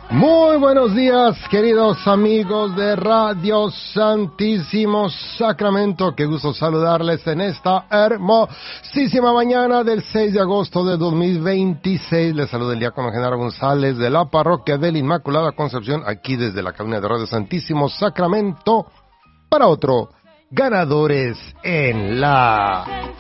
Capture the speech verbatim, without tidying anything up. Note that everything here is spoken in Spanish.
Muy buenos días, queridos amigos de Radio Santísimo Sacramento. Qué gusto saludarles en esta hermosísima mañana del seis de agosto de dos mil veintiséis. Les saluda el diácono Genaro González de la parroquia de la Inmaculada Concepción, aquí desde la cabina de Radio Santísimo Sacramento, para otro Ganadores en la